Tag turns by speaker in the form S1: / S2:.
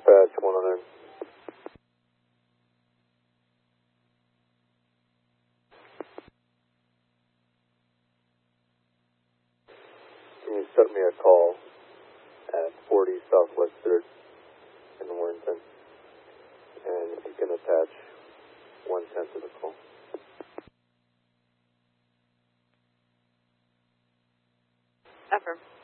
S1: dispatch 109. Can you set me a call at 40 Southwest 3rd in Warrenton? And if you can attach 110 to the call.
S2: Affirm.